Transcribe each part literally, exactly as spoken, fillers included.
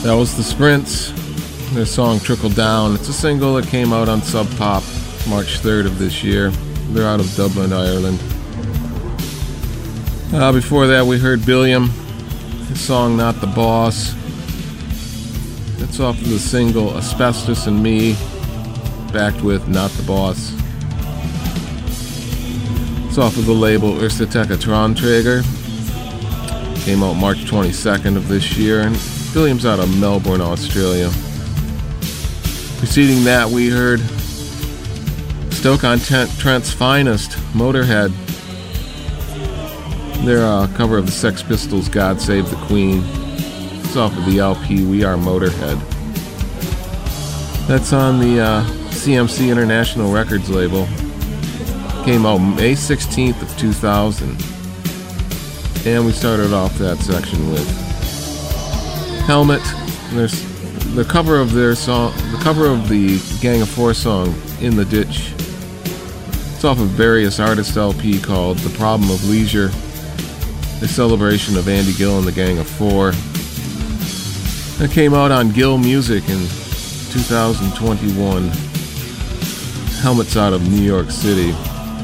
That was the Sprints. Their song Trickle Down. It's a single that came out on Sub Pop March third of this year. They're out of Dublin, Ireland. Uh, before that, we heard Billiam. His song Not the Boss. That's off of the single Asbestos and Me, backed with Not the Boss. It's off of the label Urstateka Tronträger. Came out March twenty-second of this year, and Billiam's out of Melbourne, Australia. Preceding that, we heard Stoke-on-Trent's finest, Motorhead. Their uh, cover of the Sex Pistols' God Save the Queen. It's off of the L P We Are Motorhead. That's on the uh, C M C International Records label. Came out May sixteenth of two thousand. And we started off that section with Helmet. There's the cover of their song, the cover of the Gang of Four song, In the Ditch. It's off of various artists L P called The Problem of Leisure, a celebration of Andy Gill and the Gang of Four. That came out on Gill Music in two thousand twenty-one. Helmet's out of New York City.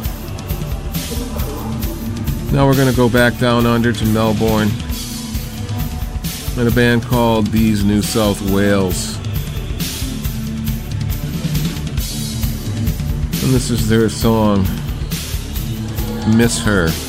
Now we're going to go back down under to Melbourne and a band called These New South Wales. And this is their song, Miss Her.